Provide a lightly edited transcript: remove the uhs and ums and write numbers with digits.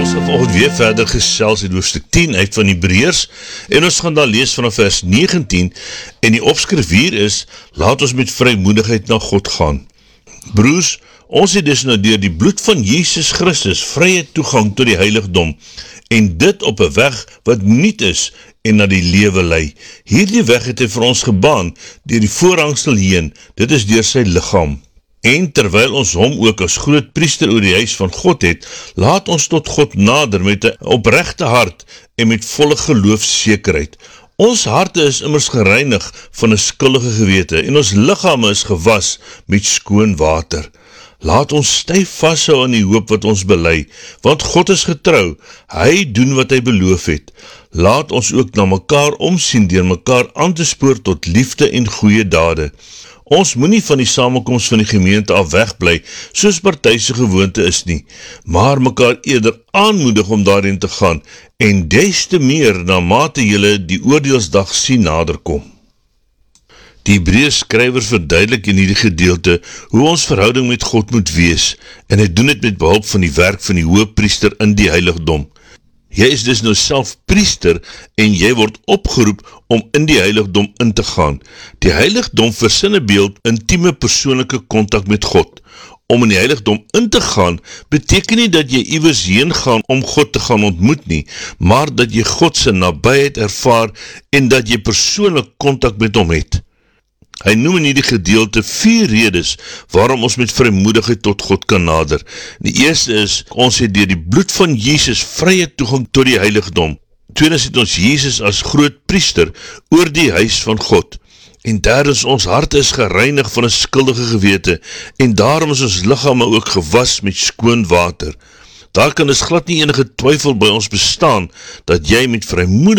Vanoggend weer verder gesels in hoofstuk 10 uit van Hebreërs en ons gaan dan lees vanaf vers 19 en die opskrif hier is, laat ons met vrymoedigheid na God gaan. Broers, ons het dus nou deur die bloed van Jesus Christus vrye toegang tot die heiligdom en dit op 'n weg wat nuut is en na die lewe lei. Hierdie weg het hy vir ons gebaan deur die voorhangsel heen, dit is deur sy liggaam. En terwyl ons hom ook as groot priester oor die huis van God het, laat ons tot God nader met 'n opregte hart en met volle geloofssekerheid. Ons harte is immers gereinig van 'n skuldige gewete en ons liggame is gewas met skoon water. Laat ons styf vashou aan die hoop wat ons bely, want God is getrou, hy doen wat hy beloof het. Laat ons ook na mekaar omsien deur mekaar aan te spoor tot liefde en goeie dade. Ons moenie van die samekoms van die gemeente af wegbly, soos party se gewoonte is nie, maar mekaar eerder aanmoedig om daarin te gaan, en des te meer na mate julle die oordeelsdag sien naderkom. Die Hebreërs skrywer verduidelik in hierdie gedeelte hoe ons verhouding met God moet wees, en hy doen dit met behulp van die werk van die hoëpriester in die heiligdom. Jy is dus nou self priester en jy word opgeroep om in die heiligdom in te gaan. Die heiligdom versinnebeeld intieme persoonlike kontak met God. Om in die heiligdom in te gaan beteken nie dat jy iewers heen gaan om God te gaan ontmoet nie, maar dat jy God se nabyheid ervaar en dat jy persoonlik kontak met hom het. Hy noem in hierdie gedeelte 4 redes waarom ons met vrymoedigheid tot God kan nader. Die eerste is, ons het deur die bloed van Jesus vrye toegang tot die heiligdom. Tweedens het ons Jesus as groot priester oor die huis van God. En derdens, ons harte is gereinig van 'n skuldige gewete en daarom is ons liggame ook gewas met skoon water. Daar kan dus glad nie enige twyfel by ons bestaan dat jy met vrymoedigheid